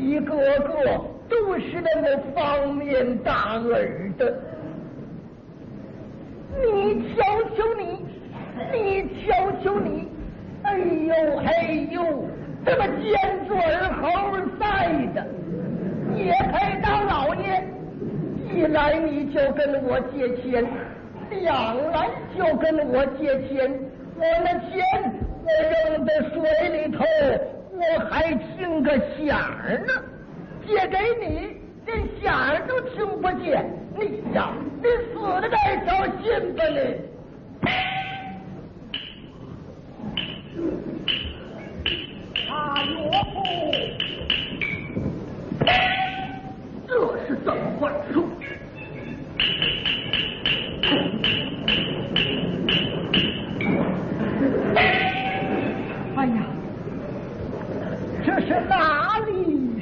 一个个都是那个方面大耳的。你瞧瞧你，哎呦，这么尖嘴猴腮的，也配当老爷？一来你就跟我借钱，两来就跟我借钱，我那钱我扔在水里头，我还听个响儿呢。借给你，连响儿都听不见。你呀，你死的这条心吧你！ 啊，岳父，这是怎么回事？ 哎呀，这是哪里